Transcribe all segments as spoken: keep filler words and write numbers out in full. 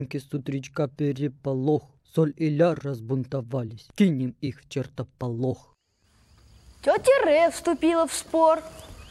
С утречка переполох, соль и ля разбунтовались, кинем их в чертополох. Тетя Ре вступила в спор.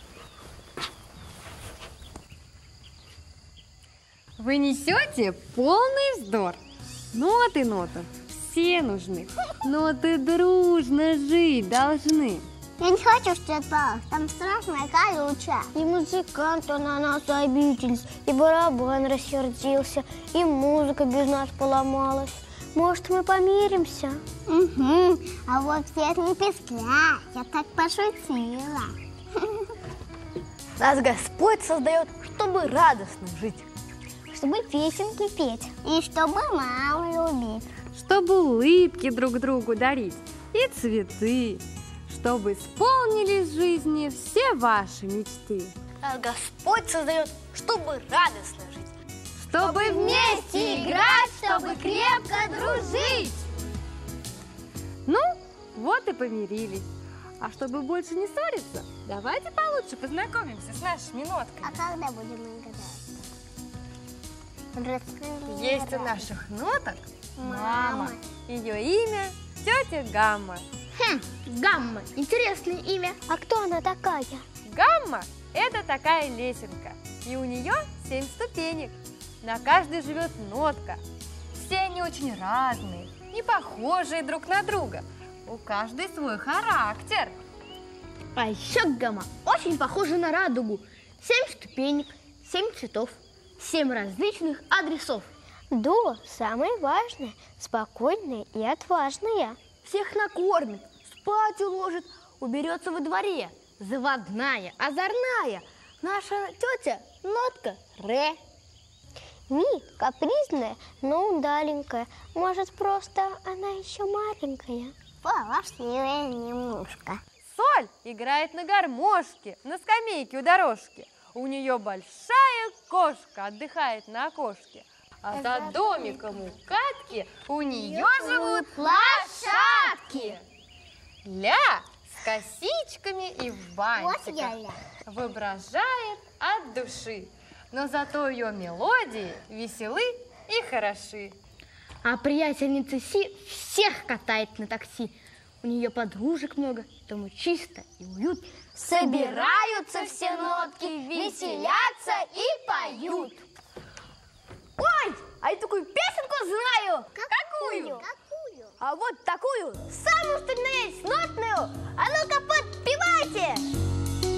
Вы несете полный вздор. Ноты нотам все нужны. Ноты дружно жить должны. Я не хочу в чертополох, там страшная колючая. И музыкант на нас обиделся, и барабан рассердился, и музыка без нас поломалась. Может, мы помиримся? Угу, а вот свет не пескля, я так пошутила. Нас Господь создает, чтобы радостно жить. Чтобы песенки петь. И чтобы маму любить. Чтобы улыбки друг другу дарить и цветы. Чтобы исполнились в жизни все ваши мечты. Нас Господь создает, чтобы радостно жить. Чтобы вместе играть, чтобы крепко дружить. Ну, вот и помирились. А чтобы больше не ссориться, давайте получше познакомимся с нашими нотками. А когда будем играть? Расскажи. Есть у наших ноток Мама. мама. Ее имя тетя Гамма. Хм, Гамма, интересное имя. А кто она такая? Гамма – это такая лесенка, и у нее семь ступенек. На каждой живет нотка. Все они очень разные, не похожие друг на друга. У каждой свой характер. А еще Гамма очень похожа на радугу. Семь ступенек, семь цветов, семь различных адресов. До самое важное, спокойная и отважная. Всех накормит, спать уложит, уберется во дворе. Заводная, озорная. Наша тетя Нотка Ре. Ми капризная, но удаленькая. Может, просто она еще маленькая. Полошливая немножко. Соль играет на гармошке, на скамейке у дорожки. У нее большая кошка отдыхает на окошке. А за домиком у катки у нее живут лошадки. Ля с косичками и в Вот я бантиках ля. воображает от души. Но зато ее мелодии веселы и хороши. А приятельница Си всех катает на такси. У нее подружек много, дома чисто и уютно. Собираются все нотки, веселятся и поют. Ой, а я такую песенку знаю. Какую? Какую? А вот такую, самую что ни на есть, нотную. А ну-ка, подпевайте.